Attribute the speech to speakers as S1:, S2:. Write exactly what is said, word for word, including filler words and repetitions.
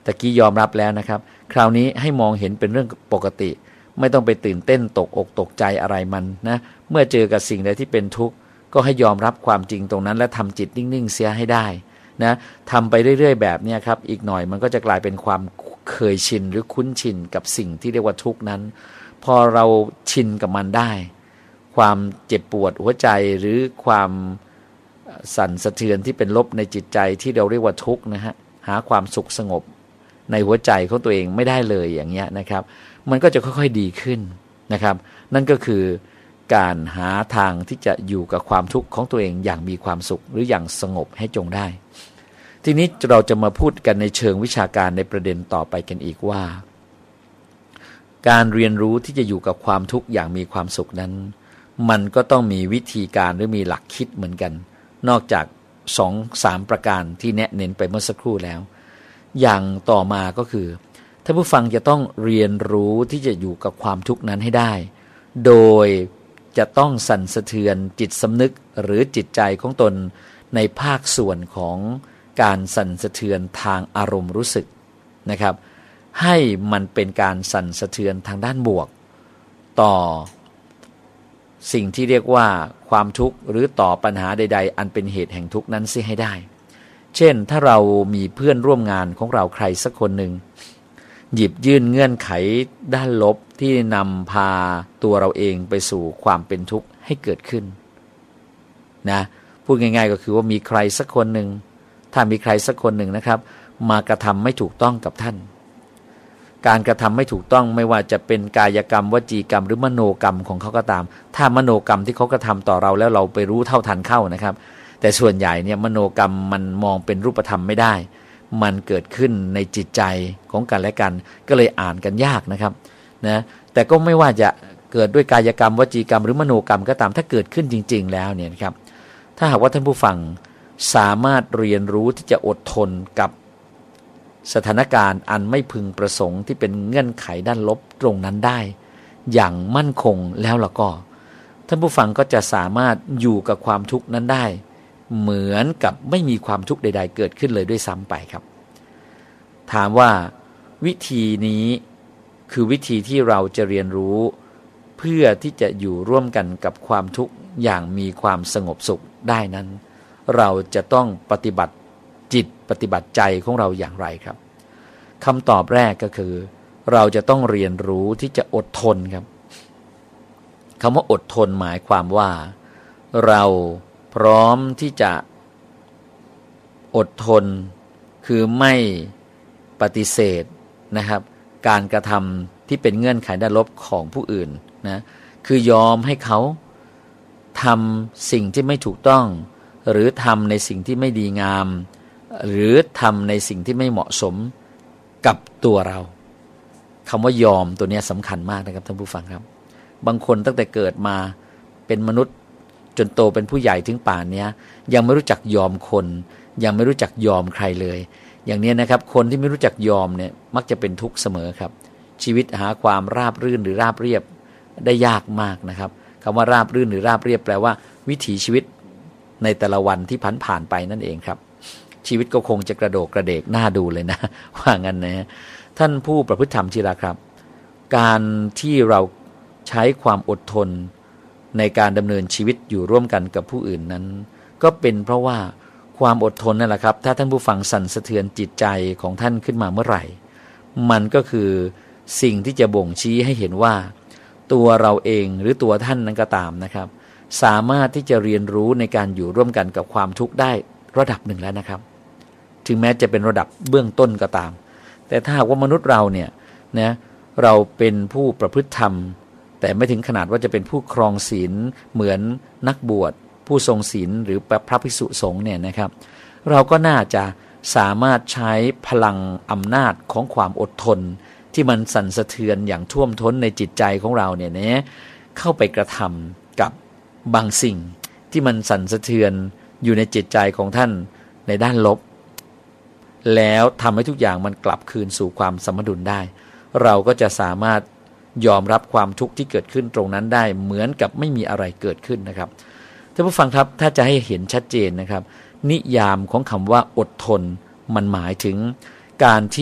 S1: ตะกี้ยอมรับแล้วนะครับคราวนี้ให้มองเห็นเป็นเรื่องปกติไม่ต้องไปตื่นเต้นตกอกตกใจอะไรมันนะเมื่อเจอกับสิ่งใดที่เป็นทุกข์ก็ให้ยอมรับความจริงตรงนั้นและทำจิตนิ่งๆเสียให้ได้นะทำไปเรื่อยๆแบบนี้ครับอีกหน่อยมันก็จะกลายเป็นความเคยชินหรือคุ้นชินกับสิ่งที่เรียกว่าทุกข์นั้นพอเราชินกับมันได้ความเจ็บปวดหัวใจหรือความสั่นสะเทือนที่เป็นลบในจิตใจที่เราเรียกว่าทุกข์นะฮะหาความสุขสงบในหัวใจของตัวเองไม่ได้เลยอย่างเงี้ยนะครับมันก็จะค่อยๆดีขึ้นนะครับนั่นก็คือการหาทางที่จะอยู่กับความทุกข์ของตัวเองอย่างมีความสุขหรืออย่างสงบให้จงได้ทีนี้เราจะมาพูดกันในเชิงวิชาการในประเด็นต่อไปกันอีกว่าการเรียนรู้ที่จะอยู่กับความทุกข์อย่างมีความสุขนั้นมันก็ต้องมีวิธีการหรือมีหลักคิดเหมือนกันนอกจาก สองถึงสาม ประการที่แนะเน้นไปเมื่อสักครู่แล้วอย่างต่อมาก็คือท่านผู้ฟังจะต้องเรียนรู้ที่จะอยู่กับความทุกข์นั้นให้ได้โดยจะต้องสั่นสะเทือนจิตสำนึกหรือจิตใจของตนในภาคส่วนของการสั่นสะเทือนทางอารมณ์รู้สึกนะครับให้มันเป็นการสั่นสะเทือนทางด้านบวกต่อสิ่งที่เรียกว่าความทุกข์หรือต่อปัญหาใดๆอันเป็นเหตุแห่งทุกข์นั้นเสียให้ได้เช่นถ้าเรามีเพื่อนร่วมงานของเราใครสักคนหนึ่งหยิบยื่นเงื่อนไขด้านลบที่นำพาตัวเราเองไปสู่ความเป็นทุกข์ให้เกิดขึ้นนะพูดง่ายๆก็คือว่ามีใครสักคนหนึ่งถ้ามีใครสักคนหนึ่งนะครับมากระทำไม่ถูกต้องกับท่านการกระทำไม่ถูกต้องไม่ว่าจะเป็นกายกรรมวจีกรรมหรือมโนกรรมของเขาก็ตามถ้ามโนกรรมที่เขากระทำต่อเราแล้วเราไปรู้เท่าทันเข้านะครับแต่ส่วนใหญ่เนี่ยมโนกรรมมันมองเป็นรูปธรรมไม่ได้มันเกิดขึ้นในจิตใจของกันและกันก็เลยอ่านกันยากนะครับนะแต่ก็ไม่ว่าจะเกิดด้วยกายกรรมวจีกรรมหรือมโนกรรมก็ตามถ้าเกิดขึ้นจริงๆแล้วเนี่ยครับถ้าหากว่าท่านผู้ฟังสามารถเรียนรู้ที่จะอดทนกับสถานการณ์อันไม่พึงประสงค์ที่เป็นเงื่อนไขด้านลบตรงนั้นได้อย่างมั่นคงแล้วล่ะก็ท่านผู้ฟังก็จะสามารถอยู่กับความทุกข์นั้นได้เหมือนกับไม่มีความทุกข์ใดๆเกิดขึ้นเลยด้วยซ้ำไปครับถามว่าวิธีนี้คือวิธีที่เราจะเรียนรู้เพื่อที่จะอยู่ร่วมกันกับความทุกข์อย่างมีความสงบสุขได้นั้นเราจะต้องปฏิบัติจิตปฏิบัติใจของเราอย่างไรครับคำตอบแรกก็คือเราจะต้องเรียนรู้ที่จะอดทนครับคำว่าอดทนหมายความว่าเราพร้อมที่จะอดทนคือไม่ปฏิเสธนะครับการกระทำที่เป็นเงื่อนไขด้านลบของผู้อื่นนะคือยอมให้เขาทำสิ่งที่ไม่ถูกต้องหรือทำในสิ่งที่ไม่ดีงามหรือทำในสิ่งที่ไม่เหมาะสมกับตัวเราคำว่ายอมตัวนี้สำคัญมากนะครับท่านผู้ฟังครับบางคนตั้งแต่เกิดมาเป็นมนุษย์จนโตเป็นผู้ใหญ่ถึงป่านนี้ยังไม่รู้จักยอมคนยังไม่รู้จักยอมใครเลยอย่างนี้นะครับคนที่ไม่รู้จักยอมเนี่ยมักจะเป็นทุกข์เสมอครับชีวิตหาความราบรื่นหรือราบเรียบได้ยากมากนะครับคำว่าราบรื่นหรือราบเรียบแปลว่าวิถีชีวิตในแต่ละวันที่ผ่านผ่านไปนั่นเองครับชีวิตก็คงจะกระโดดกระเดกน่าดูเลยนะว่างั้นนะท่านผู้ประพฤติธรรมที่รักครับการที่เราใช้ความอดทนในการดำเนินชีวิตอยู่ร่วมกันกับผู้อื่นนั้นก็เป็นเพราะว่าความอดทนนั่นแหละครับถ้าท่านผู้ฟังสั่นสะเทือนจิตใจของท่านขึ้นมาเมื่อไหร่มันก็คือสิ่งที่จะบ่งชี้ให้เห็นว่าตัวเราเองหรือตัวท่านนั้นก็ตามนะครับสามารถที่จะเรียนรู้ในการอยู่ร่วมกันกับความทุกข์ได้ระดับหนึ่งแล้วนะครับถึงแม้จะเป็นระดับเบื้องต้นก็ตามแต่ถ้าหากว่ามนุษย์เราเนี่ยนะเราเป็นผู้ประพฤติธรรมแต่ไม่ถึงขนาดว่าจะเป็นผู้ครองศีลเหมือนนักบวชผู้ทรงศีลหรือพระภิกษุสงฆ์เนี่ยนะครับเราก็น่าจะสามารถใช้พลังอำนาจของความอดทนที่มันสั่นสะเทือนอย่างท่วมท้นในจิตใจของเราเนี่ยนะเข้าไปกระทำกับบางสิ่งที่มันสั่นสะเทือนอยู่ในจิตใจของท่านในด้านลบแล้วทำให้ทุกอย่างมันกลับคืนสู่ความสมดุลได้เราก็จะสามารถยอมรับความทุกข์ที่เกิดขึ้นตรงนั้นได้เหมือนกับไม่มีอะไรเกิดขึ้นนะครับท่านผู้ฟังครับถ้าจะให้เห็นชัดเจนนะครับนิยามของคำว่าอดทนมันหมายถึงการที่